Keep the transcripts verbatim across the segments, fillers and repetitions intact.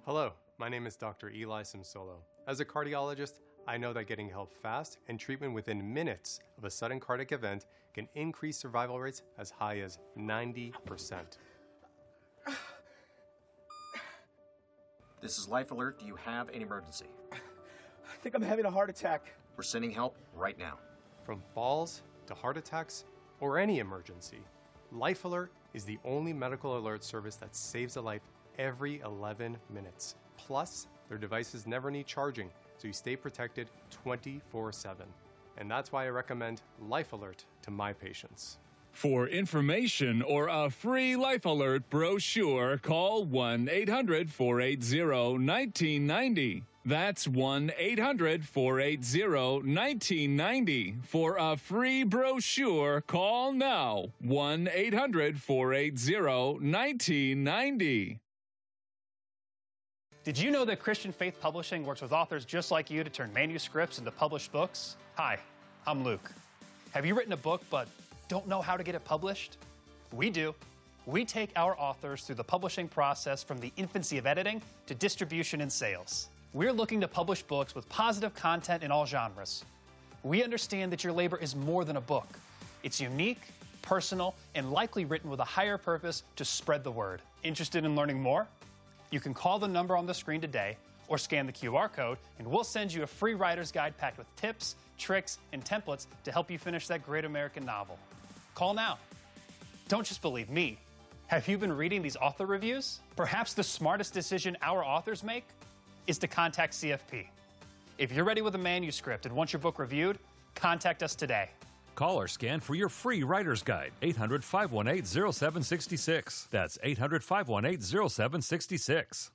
Hello, my name is Doctor Eli Simsolo. As a cardiologist, I know that getting help fast and treatment within minutes of a sudden cardiac event can increase survival rates as high as ninety percent. This is Life Alert. Do you have an emergency? I think I'm having a heart attack. We're sending help right now. From falls to heart attacks or any emergency, Life Alert is the only medical alert service that saves a life every eleven minutes. Plus, their devices never need charging, so you stay protected twenty-four seven. And that's why I recommend Life Alert to my patients. For information or a free Life Alert brochure, call one eight hundred, four eight zero, one nine nine zero. That's one eight hundred, four eight zero, one nine nine zero. For a free brochure, call now. one eight hundred, four eight zero, one nine nine zero. Did you know that Christian Faith Publishing works with authors just like you to turn manuscripts into published books? Hi, I'm Luke. Have you written a book but don't know how to get it published? We do. We take our authors through the publishing process from the infancy of editing to distribution and sales. We're looking to publish books with positive content in all genres. We understand that your labor is more than a book. It's unique, personal, and likely written with a higher purpose to spread the word. Interested in learning more? You can call the number on the screen today or scan the Q R code, and we'll send you a free writer's guide packed with tips, tricks, and templates to help you finish that great American novel. Call now. Don't just believe me. Have you been reading these author reviews? Perhaps the smartest decision our authors make is to contact C F P. If you're ready with a manuscript and want your book reviewed, contact us today. Call or scan for your free writer's guide, eight hundred, five one eight, zero seven six six. That's eight hundred, five one eight, zero seven six six.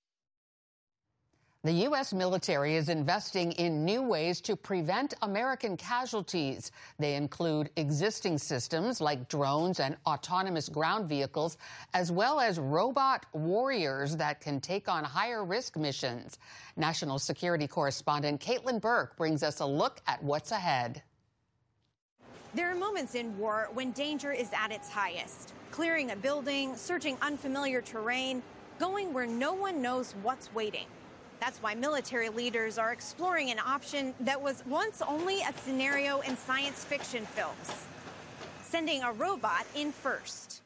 The U S military is investing in new ways to prevent American casualties. They include existing systems like drones and autonomous ground vehicles, as well as robot warriors that can take on higher-risk missions. National security correspondent Caitlin Burke brings us a look at what's ahead. There are moments in war when danger is at its highest. Clearing a building, searching unfamiliar terrain, going where no one knows what's waiting. That's why military leaders are exploring an option that was once only a scenario in science fiction films. Sending a robot in first.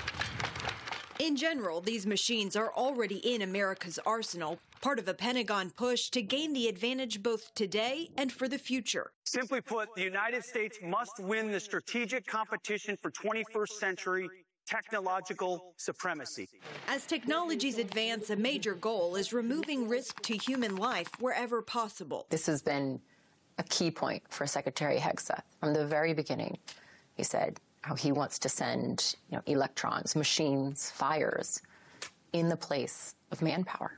In general, these machines are already in America's arsenal, part of a Pentagon push to gain the advantage both today and for the future. Simply put, the United States must win the strategic competition for twenty-first century technological supremacy. As technologies advance, a major goal is removing risk to human life wherever possible. This has been a key point for Secretary Hegseth from the very beginning. He said how he wants to send, you know, electrons, machines, fires in the place of manpower.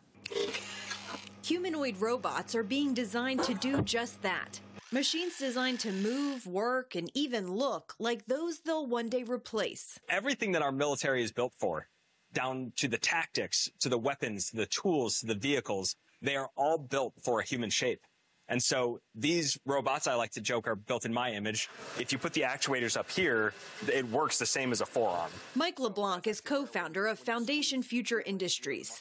Humanoid robots are being designed to do just that. Machines designed to move, work, and even look like those they'll one day replace. Everything that our military is built for, down to the tactics, to the weapons, to the tools, to the vehicles, they are all built for a human shape. And so these robots, I like to joke, are built in my image. If you put the actuators up here, it works the same as a forearm. Mike LeBlanc is co-founder of Foundation Future Industries.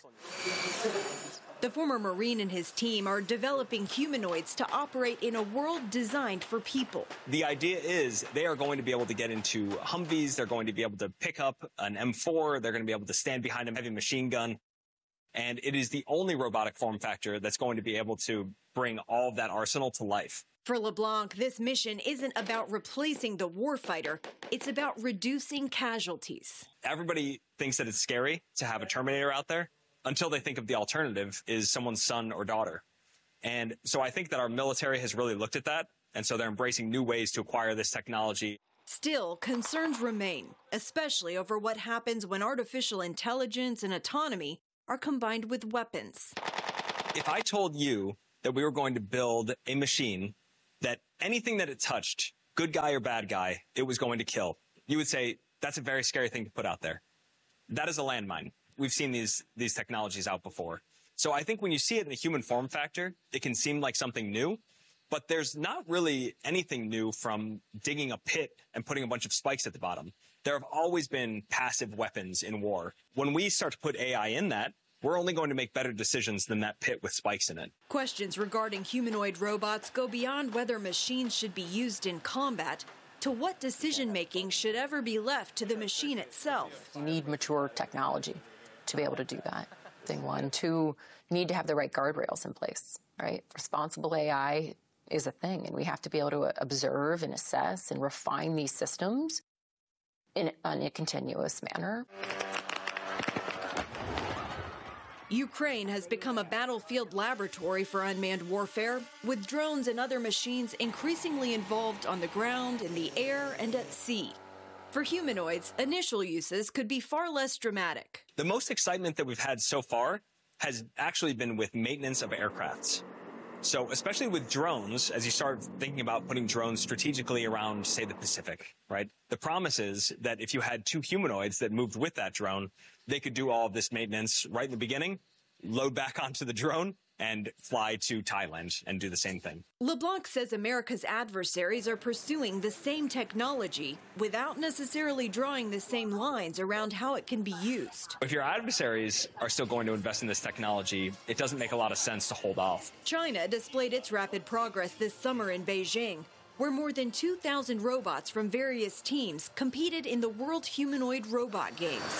The former Marine and his team are developing humanoids to operate in a world designed for people. The idea is they are going to be able to get into Humvees. They're going to be able to pick up an M four. They're going to be able to stand behind a heavy machine gun. And it is the only robotic form factor that's going to be able to bring all of that arsenal to life. For LeBlanc, this mission isn't about replacing the warfighter. It's about reducing casualties. Everybody thinks that it's scary to have a Terminator out there until they think of the alternative is someone's son or daughter. And so I think that our military has really looked at that, and so they're embracing new ways to acquire this technology. Still, concerns remain, especially over what happens when artificial intelligence and autonomy are combined with weapons. If I told you that we were going to build a machine that anything that it touched, good guy or bad guy, it was going to kill, you would say, that's a very scary thing to put out there. That is a landmine. We've seen these, these technologies out before. So I think when you see it in the human form factor, it can seem like something new, but there's not really anything new from digging a pit and putting a bunch of spikes at the bottom. There have always been passive weapons in war. When we start to put A I in that, we're only going to make better decisions than that pit with spikes in it. Questions regarding humanoid robots go beyond whether machines should be used in combat to what decision-making should ever be left to the machine itself. You need mature technology to be able to do that, thing one. Two, you need to have the right guardrails in place, right? Responsible A I is a thing, and we have to be able to observe and assess and refine these systems in, in a continuous manner. Ukraine has become a battlefield laboratory for unmanned warfare, with drones and other machines increasingly involved on the ground, in the air, and at sea. For humanoids, initial uses could be far less dramatic. The most excitement that we've had so far has actually been with maintenance of aircrafts. So especially with drones, as you start thinking about putting drones strategically around, say, the Pacific, right? The promise is that if you had two humanoids that moved with that drone, they could do all of this maintenance right in the beginning, load back onto the drone, and fly to Thailand and do the same thing. LeBlanc says America's adversaries are pursuing the same technology without necessarily drawing the same lines around how it can be used. If your adversaries are still going to invest in this technology, it doesn't make a lot of sense to hold off. China displayed its rapid progress this summer in Beijing, where more than two thousand robots from various teams competed in the World Humanoid Robot Games.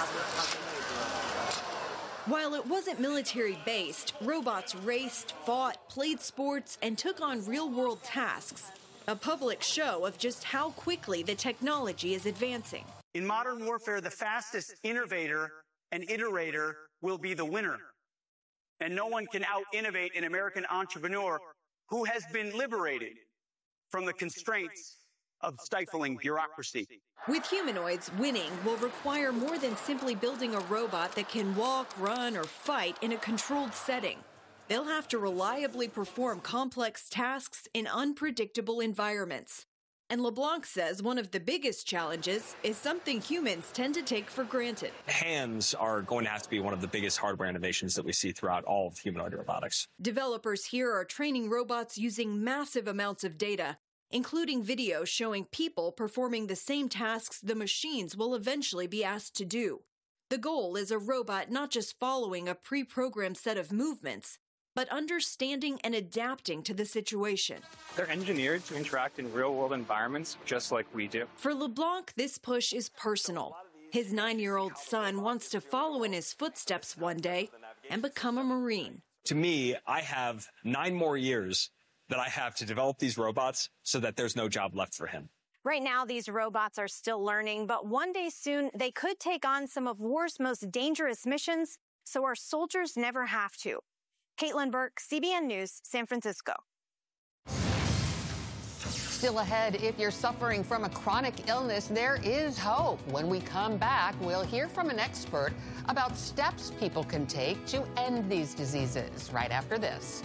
While it wasn't military-based, robots raced, fought, played sports, and took on real-world tasks. A public show of just how quickly the technology is advancing. In modern warfare, the fastest innovator and iterator will be the winner. And no one can out-innovate an American entrepreneur who has been liberated from the constraints of stifling bureaucracy. With humanoids, winning will require more than simply building a robot that can walk, run, or fight in a controlled setting. They'll have to reliably perform complex tasks in unpredictable environments. And LeBlanc says one of the biggest challenges is something humans tend to take for granted. Hands are going to have to be one of the biggest hardware innovations that we see throughout all of humanoid robotics. Developers here are training robots using massive amounts of data, including video showing people performing the same tasks the machines will eventually be asked to do. The goal is a robot not just following a pre-programmed set of movements, but understanding and adapting to the situation. They're engineered to interact in real-world environments just like we do. For LeBlanc, this push is personal. His nine-year-old son wants to follow in his footsteps one day and become a Marine. To me, I have nine more years that I have to develop these robots so that there's no job left for him. Right now, these robots are still learning, but one day soon, they could take on some of war's most dangerous missions, so our soldiers never have to. Caitlin Burke, C B N News, San Francisco. Still ahead, if you're suffering from a chronic illness, there is hope. When we come back, we'll hear from an expert about steps people can take to end these diseases. Right after this.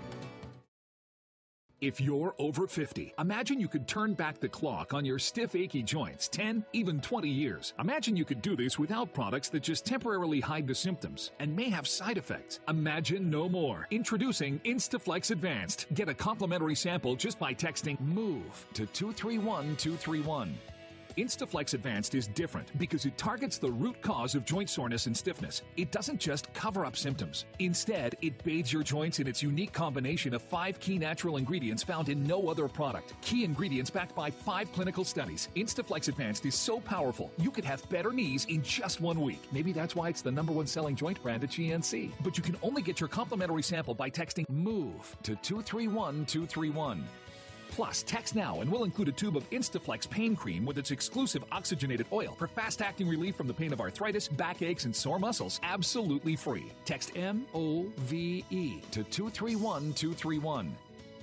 If you're over fifty, imagine you could turn back the clock on your stiff, achy joints ten, even twenty years. Imagine you could do this without products that just temporarily hide the symptoms and may have side effects. Imagine no more. Introducing Instaflex Advanced. Get a complimentary sample just by texting MOVE to two three one two three one. Instaflex Advanced is different because it targets the root cause of joint soreness and stiffness. It doesn't just cover up symptoms. Instead, it bathes your joints in its unique combination of five key natural ingredients found in no other product. Key ingredients backed by five clinical studies. Instaflex Advanced is so powerful, you could have better knees in just one week. Maybe that's why it's the number one selling joint brand at G N C. But you can only get your complimentary sample by texting MOVE to two three one two three one. Plus, text now and we'll include a tube of Instaflex pain cream with its exclusive oxygenated oil for fast-acting relief from the pain of arthritis, backaches, and sore muscles, absolutely free. Text M O V E to two three one two three one.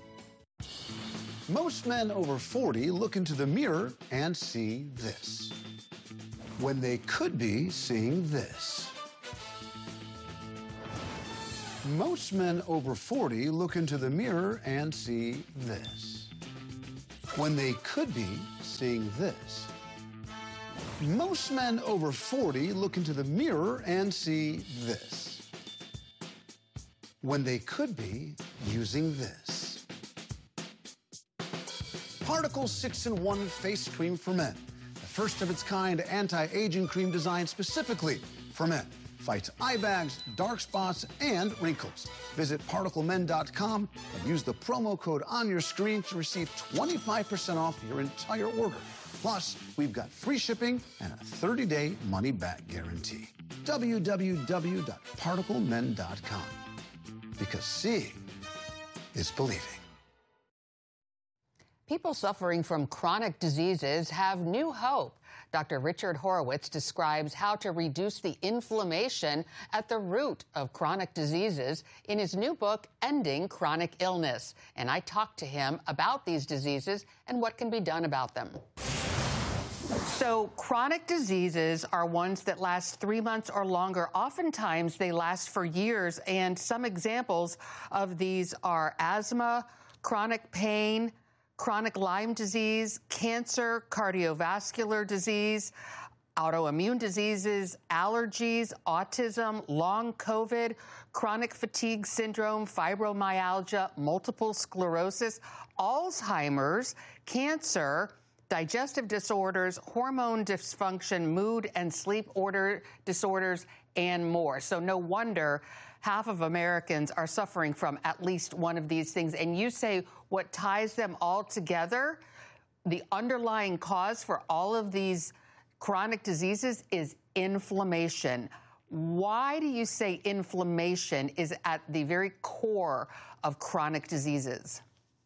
Most men over forty look into the mirror and see this, when they could be seeing this. Most men over forty look into the mirror and see this, when they could be seeing this. Most men over forty look into the mirror and see this, when they could be using this. Particle six in one Face Cream for Men, the first of its kind anti-aging cream designed specifically for men. fights eye bags, dark spots, and wrinkles. Visit particle men dot com and use the promo code on your screen to receive twenty-five percent off your entire order. Plus, we've got free shipping and a thirty-day money-back guarantee. w w w dot particle men dot com. Because seeing is believing. People suffering from chronic diseases have new hope. Doctor Richard Horowitz describes how to reduce the inflammation at the root of chronic diseases in his new book, Ending Chronic Illness. And I talked to him about these diseases and what can be done about them. So chronic diseases are ones that last three months or longer. Oftentimes they last for years. And some examples of these are asthma, chronic pain, chronic Lyme disease, cancer, cardiovascular disease, autoimmune diseases, allergies, autism, long COVID, chronic fatigue syndrome, fibromyalgia, multiple sclerosis, Alzheimer's, cancer, digestive disorders, hormone dysfunction, mood and sleep order disorders, and more. So no wonder half of Americans are suffering from at least one of these things. And you say what ties them all together, the underlying cause for all of these chronic diseases is inflammation. Why do you say inflammation is at the very core of chronic diseases?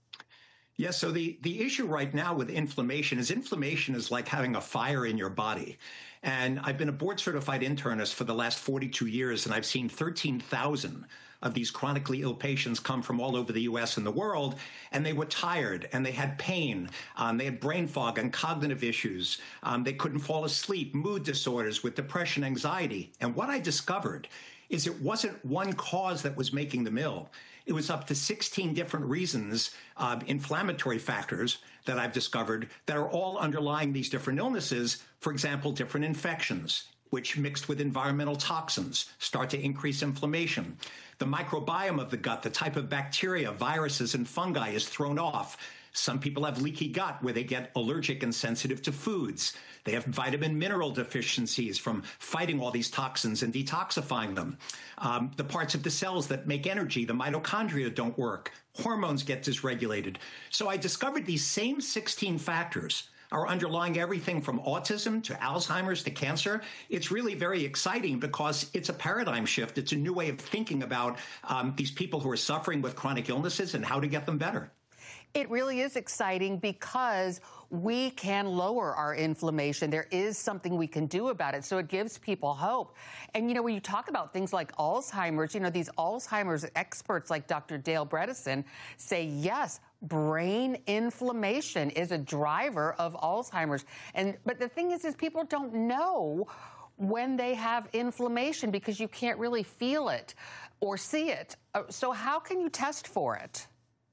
Yes, so the, the issue right now with inflammation is inflammation is like having a fire in your body. And I've been a board-certified internist for the last forty-two years, and I've seen thirteen thousand of these chronically ill patients come from all over the U S and the world, and they were tired, and they had pain, um, they had brain fog and cognitive issues, um, they couldn't fall asleep, mood disorders with depression, anxiety. And what I discovered is it wasn't one cause that was making them ill. It was up to sixteen different reasons, uh, inflammatory factors that I've discovered that are all underlying these different illnesses. For example, different infections, which mixed with environmental toxins start to increase inflammation. The microbiome of the gut, the type of bacteria, viruses, and fungi is thrown off. Some people have leaky gut where they get allergic and sensitive to foods. They have vitamin mineral deficiencies from fighting all these toxins and detoxifying them. Um, the parts of the cells that make energy, the mitochondria, don't work. Hormones get dysregulated. So I discovered these same sixteen factors are underlying everything from autism to Alzheimer's to cancer. It's really very exciting because it's a paradigm shift. It's a new way of thinking about um, these people who are suffering with chronic illnesses and how to get them better. It really is exciting because we can lower our inflammation. There is something we can do about it. So it gives people hope. And, you know, when you talk about things like Alzheimer's, you know, these Alzheimer's experts like Doctor Dale Bredesen say, yes, brain inflammation is a driver of Alzheimer's. And but the thing is, is people don't know when they have inflammation because you can't really feel it or see it. So how can you test for it?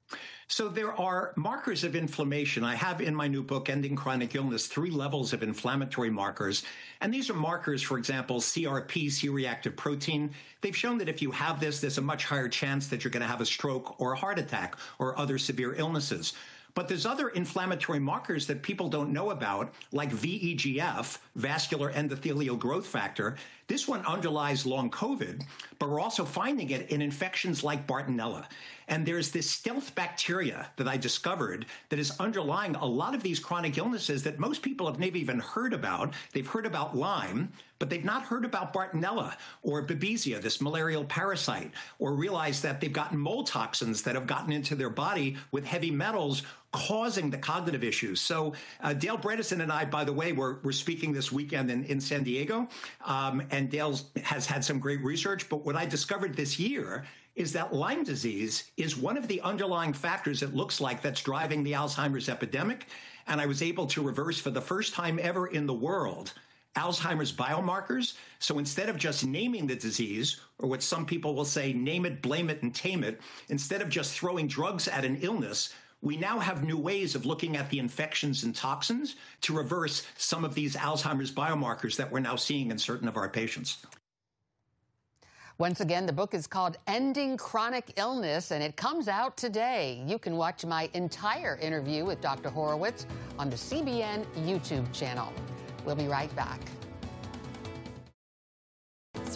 So there are markers of inflammation. I have in my new book, Ending Chronic Illness, three levels of inflammatory markers. And these are markers, for example, C R P, C-reactive protein. They've shown that if you have this, there's a much higher chance that you're going to have a stroke or a heart attack or other severe illnesses. But there's other inflammatory markers that people don't know about, like V E G F, vascular endothelial growth factor. This one underlies long COVID, but we're also finding it in infections like Bartonella. And there's this stealth bacteria that I discovered that is underlying a lot of these chronic illnesses that most people have never even heard about. They've heard about Lyme, but they've not heard about Bartonella or Babesia, this malarial parasite, or realized that they've gotten mold toxins that have gotten into their body with heavy metals causing the cognitive issues. So uh, Dale Bredesen and I, by the way, we're, we're speaking this weekend in, in San Diego, um, and Dale has had some great research. But what I discovered this year is that Lyme disease is one of the underlying factors it looks like that's driving the Alzheimer's epidemic. And I was able to reverse for the first time ever in the world Alzheimer's biomarkers. So instead of just naming the disease, or what some people will say, name it, blame it, and tame it, instead of just throwing drugs at an illness, we now have new ways of looking at the infections and toxins to reverse some of these Alzheimer's biomarkers that we're now seeing in certain of our patients. Once again, the book is called Ending Chronic Illness, and it comes out today. You can watch my entire interview with Doctor Horowitz on the C B N YouTube channel. We'll be right back.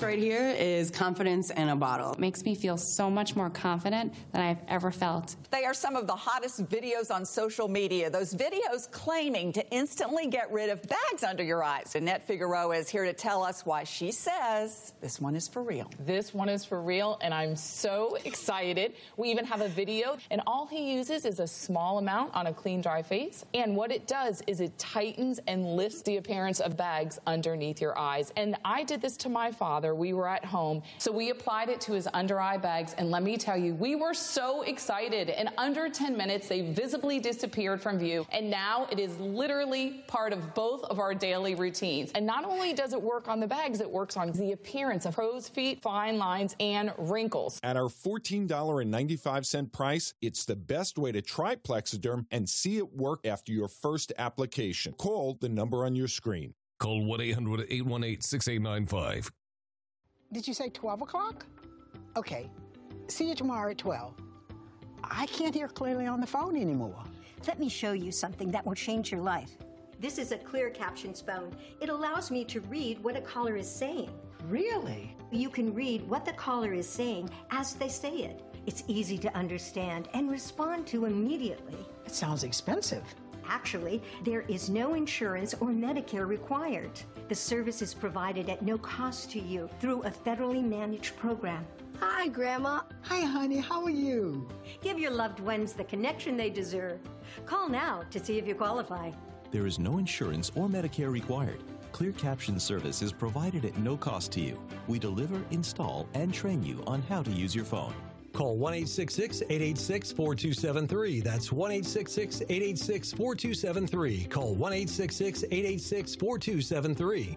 right here is confidence in a bottle. It makes me feel so much more confident than I've ever felt. They are some of the hottest videos on social media. Those videos claiming to instantly get rid of bags under your eyes. Annette Figueroa is here to tell us why she says this one is for real. This one is for real, and I'm so excited. We even have a video, and all he uses is a small amount on a clean, dry face. And what it does is it tightens and lifts the appearance of bags underneath your eyes. And I did this to my father. We were at home, so we applied it to his under eye bags, and let me tell you, we were so excited. In under ten minutes, they visibly disappeared from view, and now it is literally part of both of our daily routines. And not only does it work on the bags, it works on the appearance of crow's feet, fine lines, and wrinkles. At our fourteen ninety-five price, it's the best way to try Plexiderm and see it work after your first application. Call the number on your screen. Call one eight hundred, eight one eight, six eight nine five. Did you say twelve o'clock? Okay. See you tomorrow at twelve. I can't hear clearly on the phone anymore. Let me show you something that will change your life. This is a clear captions phone. It allows me to read what a caller is saying. Really? You can read what the caller is saying as they say it. It's easy to understand and respond to immediately. It sounds expensive. Actually, there is no insurance or Medicare required. The service is provided at no cost to you through a federally managed program. Hi, Grandma. Hi, honey. How are you? Give your loved ones the connection they deserve. Call now to see if you qualify. There is no insurance or Medicare required. Clear Caption service is provided at no cost to you. We deliver, install, and train you on how to use your phone. Call one eight six six, eight eight six, four two seven three. That's one eight six six, eight eight six, four two seven three. Call one eight six six, eight eight six, four two seven three.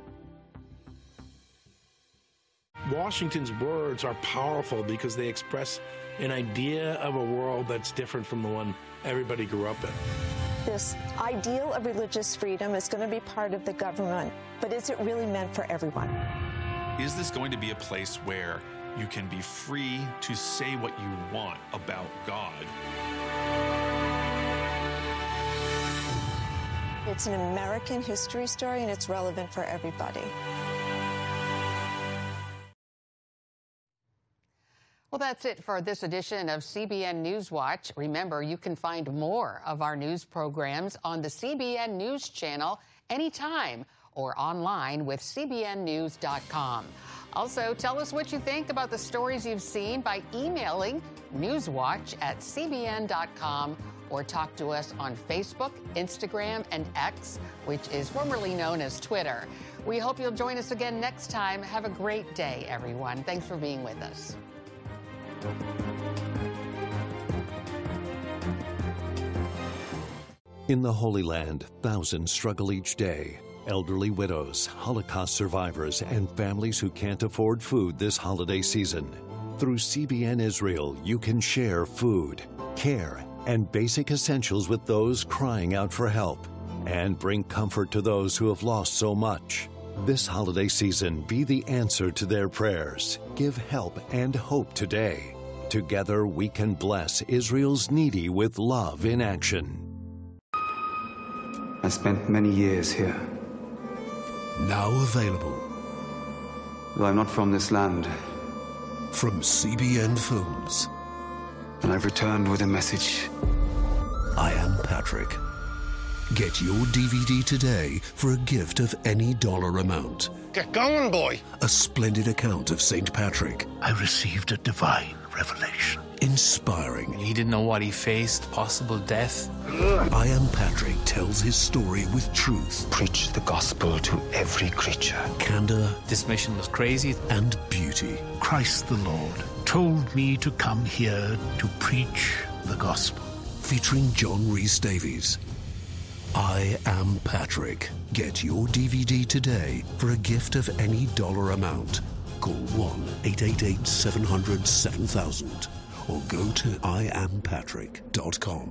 Washington's words are powerful because they express an idea of a world that's different from the one everybody grew up in. This ideal of religious freedom is going to be part of the government, but is it really meant for everyone? Is this going to be a place where you can be free to say what you want about God? It's an American history story, and it's relevant for everybody. Well, that's it for this edition of C B N Newswatch. Remember, you can find more of our news programs on the C B N News channel anytime or online with C B N news dot com. Also, tell us what you think about the stories you've seen by emailing newswatch at C B N dot com or talk to us on Facebook, Instagram, and X, which is formerly known as Twitter. We hope you'll join us again next time. Have a great day, everyone. Thanks for being with us. In the Holy Land, thousands struggle each day. Elderly widows, Holocaust survivors, and families who can't afford food this holiday season. Through C B N Israel, you can share food, care, and basic essentials with those crying out for help, and bring comfort to those who have lost so much. This holiday season, be the answer to their prayers. Give help and hope today. Together, we can bless Israel's needy with love in action. I spent many years here. Now available. Though I'm not from this land. From C B N Films. And I've returned with a message. I am Patrick. Get your D V D today for a gift of any dollar amount. Get going, boy. A splendid account of Saint Patrick. I received a divine revelation. Inspiring. He didn't know what he faced, possible death. I Am Patrick tells his story with truth. Preach the gospel to every creature. Candor. This mission was crazy. And beauty. Christ the Lord told me to come here to preach the gospel. Featuring John Rhys Davies. I Am Patrick. Get your D V D today for a gift of any dollar amount. Call one eight eight eight, seven hundred, seven thousand or go to I am patrick dot com.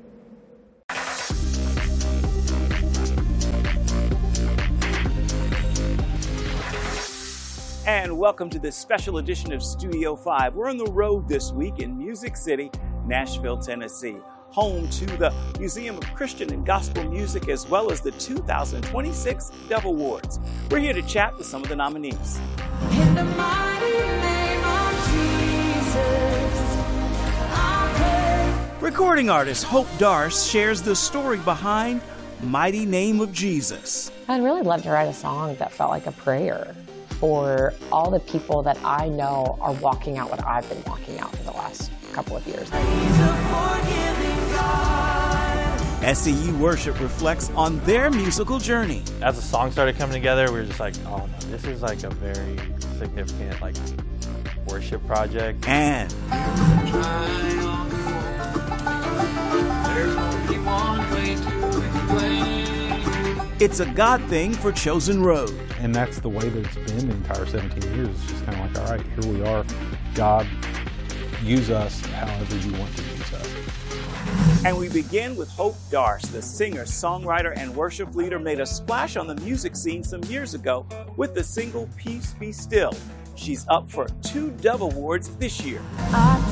And welcome to this special edition of Studio five. We're on the road this week in Music City, Nashville, Tennessee. home to the Museum of Christian and Gospel Music, as well as the two thousand twenty-six Dove Awards. We're here to chat with some of the nominees. In the mighty name of Jesus, I pray. Recording artist Hope Darce shares the story behind Mighty Name of Jesus. I'd really love to write a song that felt like a prayer for all the people that I know are walking out what I've been walking out for the last couple of years. S E U Worship reflects on their musical journey. As the song started coming together, we were just like, oh no, this is like a very significant like worship project. And it's a God thing for Chosen Road. And that's the way that it's been the entire seventeen years. It's just kind of like, all right, here we are. God, use us however you want to use us. And we begin with Hope Darce, the singer, songwriter, and worship leader, made a splash on the music scene some years ago with the single Peace Be Still. She's up for two Dove Awards this year. I